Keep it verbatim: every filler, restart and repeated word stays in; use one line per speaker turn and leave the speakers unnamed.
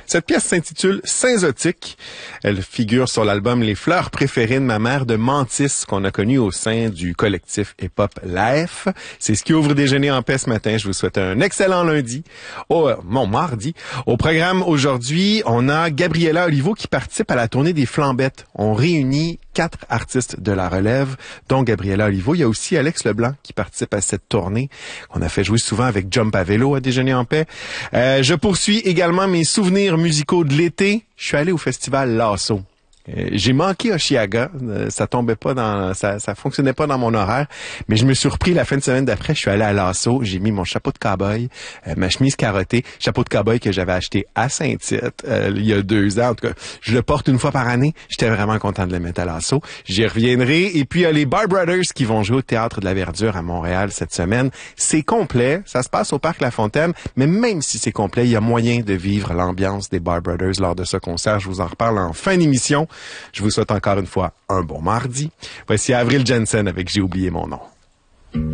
Cette pièce s'intitule Saint-Zotique. Elle figure sur l'album Les fleurs préférées de ma mère de Mantis, qu'on a connu au sein du collectif hip-hop L F. C'est ce qui ouvre Déjeuner en paix ce matin. Je vous souhaite un excellent lundi. Oh, mon mardi. Au programme aujourd'hui, on a Gabriella Olivo qui participe à la tournée des Flambettes. On réunit quatre artistes de la relève, dont Gabriella Olivo. Il y a aussi Alex Leblanc qui participe à cette tournée qu'on a fait jouer souvent avec Jump à vélo à Déjeuner en paix. Euh, je poursuis également mes souvenirs musicaux de l'été. Je suis allé au festival Lasso. Euh, j'ai manqué Oshiaga, euh, ça tombait pas dans, ça, ça fonctionnait pas dans mon horaire, mais je me suis repris la fin de semaine d'après. Je suis allé à Lasso, j'ai mis mon chapeau de cow-boy, euh, ma chemise carottée, chapeau de cow-boy que j'avais acheté à Saint-Tite euh, il y a deux ans. En tout cas, je le porte une fois par année. J'étais vraiment content de le mettre à Lasso. J'y reviendrai. Et puis il y a les Bar Brothers qui vont jouer au Théâtre de la Verdure à Montréal cette semaine. C'est complet, ça se passe au Parc La Fontaine, mais même si c'est complet, il y a moyen de vivre l'ambiance des Bar Brothers lors de ce concert. Je vous en reparle en fin d'émission. Je vous souhaite encore une fois un bon mardi. Voici Avril Jensen avec J'ai oublié mon nom.